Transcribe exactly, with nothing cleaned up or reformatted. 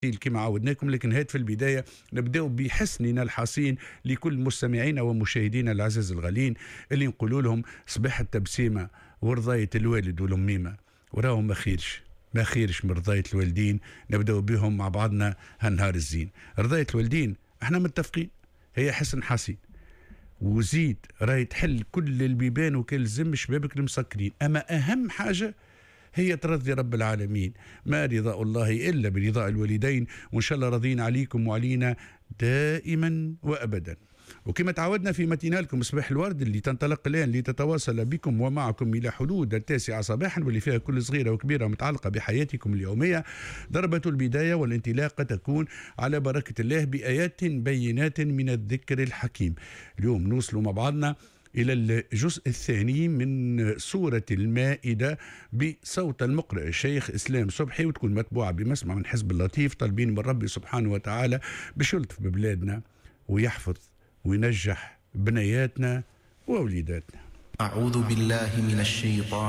كما عودناكم، لكن هات في البداية نبدأ بحسننا الحصين لكل مستمعينا ومشاهدينا العزيز الغالين اللي نقولوا لهم صباح التبسيمة ورضاية الوالد والأميمة، وراهم ما خيرش ما خيرش من رضاية الوالدين. نبدأ بهم مع بعضنا هالنهار الزين. رضاية الوالدين احنا متفقين هي حسن حسين، وزيد راهي تحل كل البيبان وكل زم شبابك المسكرين. أما أهم حاجة هي ترضي رب العالمين، ما رضاء الله إلا برضاء الوالدين، وإن شاء الله راضين عليكم وعلينا دائما وأبدا. وكما تعودنا في متينالكم صباح الورد اللي تنطلق الآن لتتواصل بكم ومعكم إلى حدود التاسعة صباحا، واللي فيها كل صغيرة وكبيرة متعلقة بحياتكم اليومية. ضربة البداية والانطلاقة تكون على بركة الله بآيات بينات من الذكر الحكيم. اليوم نوصل مع بعضنا إلى الجزء الثاني من سورة المائدة بصوت المقرئ الشيخ إسلام صبحي، وتكون متبوعة بمسمع من حزب اللطيف، طالبين من ربي سبحانه وتعالى باش يلطف ببلادنا ويحفظ وينجح بنياتنا ووليداتنا. أعوذ بالله من الشيطان